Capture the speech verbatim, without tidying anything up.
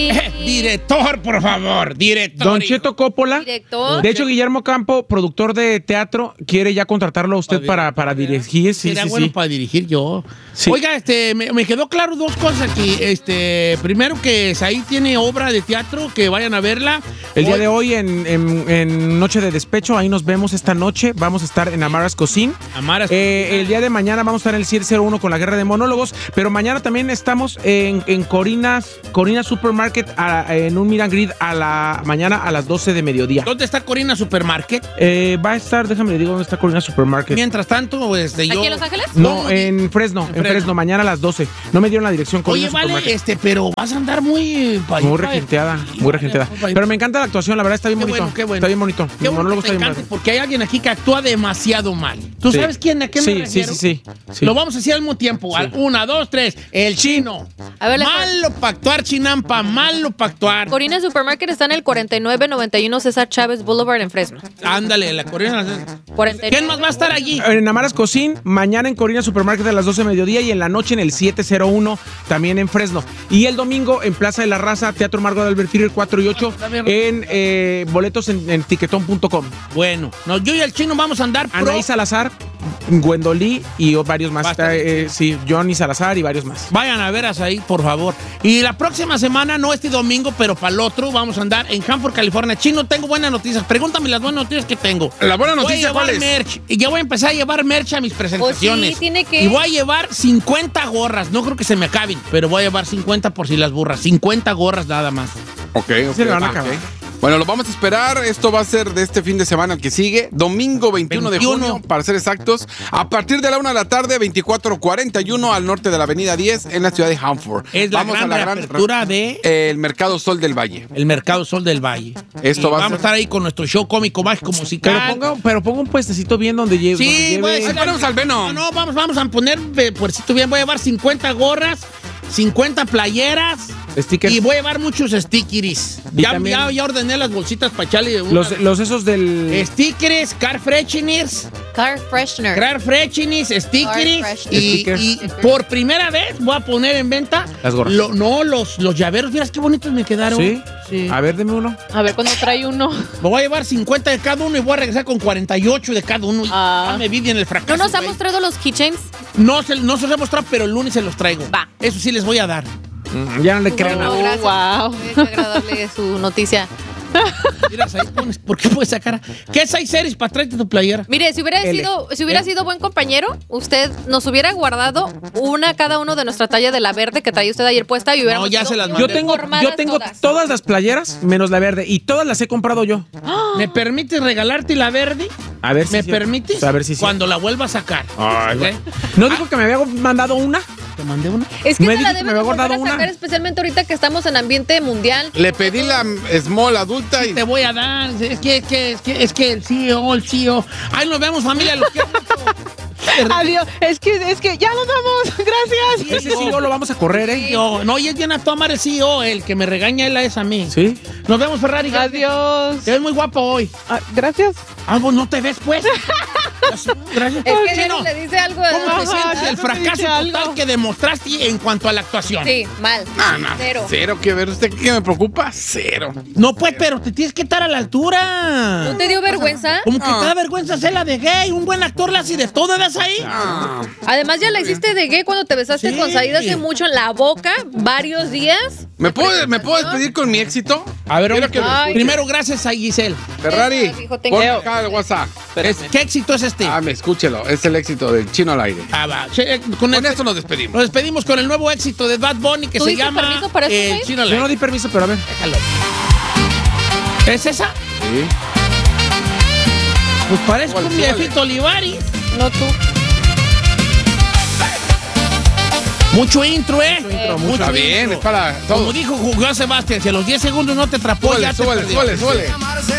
Eh, director, por favor, director. Don Cheto Coppola. Director. De hecho, Guillermo Campo, productor de teatro, quiere ya contratarlo a usted para, para dirigir. Sí, Sería sí, bueno sí. para dirigir yo. Sí. Oiga, este, me, me quedó claro dos cosas aquí. Este, primero que Said tiene obra de teatro, que vayan a verla. El día Hoy- de hoy en, en- en Noche de Despecho, ahí nos vemos esta noche. Vamos a estar en Amara's Cocine. Amaras- Eh, el día de mañana vamos a estar en el siete cero uno con la Guerra de Monólogos, pero mañana también estamos en, en Corina's, Corina Supermarket a- en un meet and greet a la mañana a las doce de mediodía. ¿Dónde está Corina Supermarket? Eh, va a estar, déjame le digo dónde está Corina Supermarket. Mientras tanto, este, yo... ¿Aquí en Los Ángeles? No, ¿Cómo? en Fresno, en Fresno. Fresno, mañana a las doce. No me dieron la dirección Corina Oye, vale, Supermarket. este, pero vas a andar muy... Muy regenteada, muy regenteada. Pero me encanta la actuación, la verdad está bien Qué bonito. bueno, qué bueno. Está bien bonito. Qué Mi bueno monólogo que te está bien encante, bonito. porque hay alguien aquí que actúa demasiado mal. ¿Tú Sí. sabes quién? ¿A qué me Sí, sí, refiero? sí, sí, sí. Lo vamos a decir al mismo tiempo. Al- Una, dos, tres. El chino. A ver, le- Malo para actuar, Chinampa. Malo para actuar. Corina Supermarket está en el cuarenta y nueve noventa y uno César Chávez Boulevard en Fresno. Ándale, la Corina. cuarenta y nueve. ¿Quién más va a estar allí? En Amaras Cocine, mañana en Corina Supermarket a las doce de mediodía y en la noche en el siete cero uno también en Fresno. Y el domingo en Plaza de la Raza, Teatro Margo de Albertir, cuatro y ocho, en eh, boletos en, en tiquetón punto com. Bueno, no, yo y el chino vamos a andar pro. Anaí Salazar, Gwendolí y varios más. Basta. Eh, sí, Johnny Salazar y varios más. Vayan a ver a Said, por favor. Y la próxima semana, no este domingo, pero para el otro, vamos a andar en Hanford, California. Chino, tengo buenas noticias. Pregúntame las buenas noticias que tengo. La buena Voy a noticia, llevar ¿cuál es? merch. Y ya voy a empezar a llevar merch a mis presentaciones. Pues sí, tiene que- Y voy a llevar cincuenta gorras. No creo que se me acaben, pero voy a llevar cincuenta por si las burras. cincuenta gorras nada más. Ok, ok. Se le van a ok. acabar. Bueno, lo vamos a esperar. Esto va a ser de este fin de semana el que sigue. Domingo veintiuno, de veintiuno. junio, para ser exactos. A partir de la una de la tarde, veinticuatro cuarenta y uno al norte de la avenida diez en la ciudad de Hanford. Es la gran reapertura de... El Mercado Sol del Valle. El Mercado Sol del Valle. Esto Y va a vamos ser- a estar ahí con nuestro show cómico, mágico, musical. Pero ponga, pero ponga un puestecito bien donde lleve. Sí, donde lleve- voy a decir- Ahí ponemos al Venom. No, no, vamos, vamos a poner, eh, puercito bien, voy a llevar cincuenta gorras, cincuenta playeras Stickers. y voy a llevar muchos stickers. Y Ya, también- ya, ya ordené las bolsitas para echarle una- Los, los esos del. stickers, car fresheners, Car Freshener. car fresheners, stickers Car y, Stickers. y por primera vez voy a poner en venta Las gorras. lo- no, los, los llaveros, miras qué bonitos me quedaron. ¿Sí? Sí. A ver, deme uno. A ver cuando trae uno. Me voy a llevar cincuenta de cada uno y voy a regresar con cuarenta y ocho de cada uno. Ah. Ya me vi en el fracaso. ¿No nos ha güey. mostrado los keychains? No se, no se los he mostrado, pero el lunes se los traigo. Va. Eso sí les voy a dar. Mm, Ya no le crean No, nada. gracias. Qué agradable su noticia. Mira, ahí pones, ¿por qué pones esa cara? ¿Qué es seis series para traerte tu playera? Mire, si hubiera L. sido, si hubiera ¿Eh? sido buen compañero, usted nos hubiera guardado una cada uno de nuestra talla de la verde que traía usted ayer puesta y hubiéramos No, ya sido se las Yo mandé. tengo, informadas yo tengo todas. todas las playeras menos la verde y todas las he comprado yo. ¿Me permites regalarte la verde? A ver si ¿Me sí. permites? A ver si sí. Cuando la vuelva a sacar. Ay, ¿Ok? güey. ¿No dijo que me había mandado una? ¿Te mandé una? Es que Me se dijo la que deben me había volver a guardado una. sacar, especialmente ahorita que estamos en ambiente mundial. Le pedí la small adulta y Te voy a dar. Es que, es que, es que, es que el C E O, el C E O. Ahí nos vemos, familia. Los quiero mucho. Adiós. Es que, es que ya nos vamos. Gracias. Ese sí no lo vamos a correr, ¿eh? C E O. No, y es bien a tomar el C E O. El que me regaña él es a mí. Sí. Nos vemos, Ferrari. Adiós. Te ves muy guapo hoy. Ah, gracias. Ah, pues no te ves, pues. Gracias. Es que Chino, le dice algo de... ¿cómo te Ajá, sientes ya del no te fracaso dije total algo. que demostraste en cuanto a la actuación? Sí, mal. No, no, Cero. cero que ver. ¿Usted qué me preocupa? Cero. No, pues, pero te tienes que estar a la altura. ¿No te dio vergüenza? Como que No. te da vergüenza hacer la de gay. Un buen actor la hace de todo, ¿das ahí? Ah, Además ya la hiciste de gay cuando te besaste Sí. con Said hace mucho en la boca, varios días. ¿Me puedo, ¿Me puedo despedir con mi éxito? A ver, Quiero hombre, que lo Ay. primero, gracias a Giselle. Ferrari, Eso, hijo, tengo- ponme acá el WhatsApp. Es- ¿Qué éxito es este? Ah, me escúchelo. Es el éxito del Chino al aire. Ah, va. Che, eh, Con, Con este- esto nos despedimos. nos despedimos con el nuevo éxito de Bad Bunny que se ¿Tuviste llama permiso para eso, El Said? Chino Yo no Light. di permiso, pero a ver. Déjalo. ¿Es esa? Sí. Pues parezco ¿Cuál? un Súbale. viejito Olivares. No tú. Mucho intro, ¿eh? intro, mucho. Está bien, es para Como todos. dijo Juan Sebastián, si a los diez segundos no te atrapó, Súbele, ya te súbele, perdió. súbele, súbele.